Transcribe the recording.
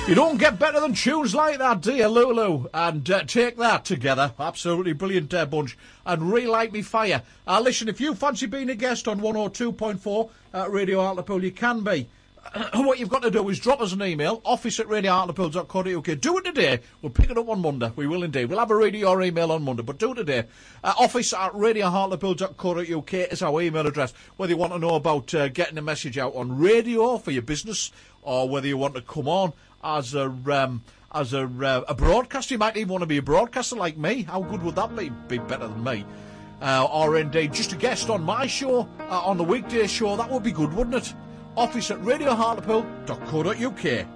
You don't get better than tunes like that, do you, Lulu? And Take That Together. Absolutely brilliant bunch. And Relight Me Fire. Listen, if you fancy being a guest on 102.4 Radio Hartlepool, you can be. What you've got to do is drop us an email, office@radiohartlepool.co.uk. Do it today. We'll pick it up on Monday. We will indeed. We'll have a read of your email on Monday, but do it today. Office@radiohartlepool.co.uk is our email address. Whether you want to know about getting a message out on radio for your business, or whether you want to come on as a broadcaster. You might even want to be a broadcaster like me. How good would that be? Be better than me. Or indeed just a guest on my show, on the weekday show. That would be good, wouldn't it? Office@radiohartlepool.co.uk.